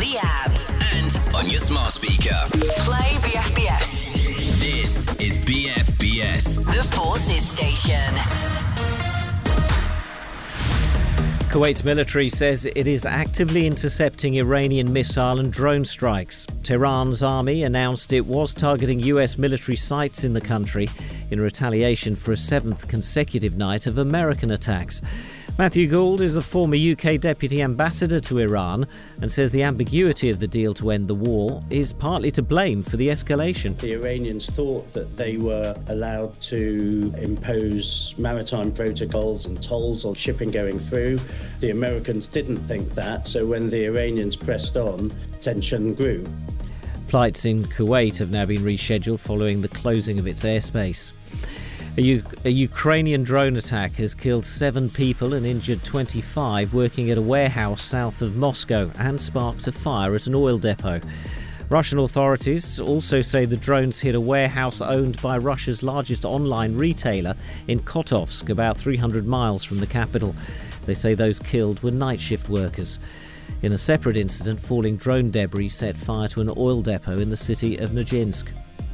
the app and on your smart speaker. Play BFBS. This is BFBS, The Forces Station. Kuwait's military says it is actively intercepting Iranian missile and drone strikes. Tehran's army announced it was targeting US military sites in the country in retaliation for a seventh consecutive night of American attacks. Matthew Gould is a former UK deputy ambassador to Iran and says the ambiguity of the deal to end the war is partly to blame for the escalation. The Iranians thought that they were allowed to impose maritime protocols and tolls on shipping going through. The Americans didn't think that, so when the Iranians pressed on, tension grew. Flights in Kuwait have now been rescheduled following the closing of its airspace. A Ukrainian drone attack has killed 7 people and injured 25 working at a warehouse south of Moscow and sparked a fire at an oil depot. Russian authorities also say the drones hit a warehouse owned by Russia's largest online retailer in Kotovsk, about 300 miles from the capital. They say those killed were night shift workers. In a separate incident, falling drone debris set fire to an oil depot in the city of Nojinsk.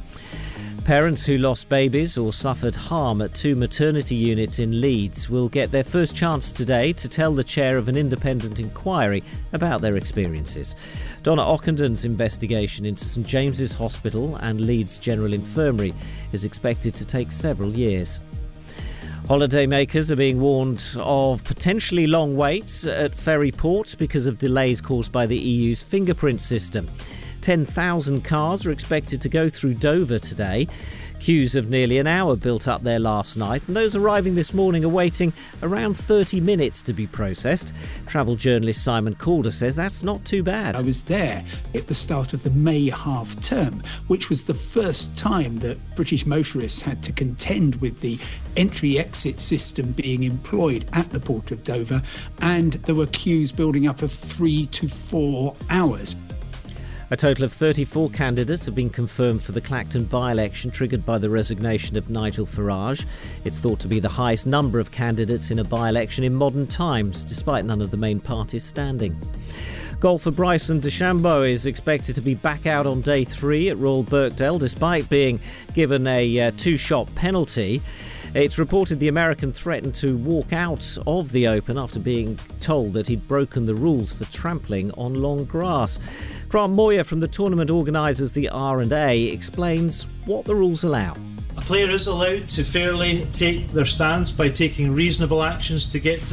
Parents who lost babies or suffered harm at 2 maternity units in Leeds will get their first chance today to tell the chair of an independent inquiry about their experiences. Donna Ockendon's investigation into St James's Hospital and Leeds General Infirmary is expected to take several years. Holidaymakers are being warned of potentially long waits at ferry ports because of delays caused by the EU's fingerprint system. 10,000 cars are expected to go through Dover today. Queues of nearly an hour built up there last night, and those arriving this morning are waiting around 30 minutes to be processed. Travel journalist Simon Calder says that's not too bad. I was there at the start of the May half term, which was the first time that British motorists had to contend with the entry-exit system being employed at the Port of Dover, and there were queues building up of 3 to 4 hours. A total of 34 candidates have been confirmed for the Clacton by-election triggered by the resignation of Nigel Farage. It's thought to be the highest number of candidates in a by-election in modern times, despite none of the main parties standing. Golfer Bryson DeChambeau is expected to be back out on day 3 at Royal Birkdale, despite being given a 2-shot penalty. It's reported the American threatened to walk out of the Open after being told that he'd broken the rules for trampling on long grass. Grant Moyer from the tournament organisers, the R&A, explains what the rules allow. A player is allowed to fairly take their stance by taking reasonable actions to get to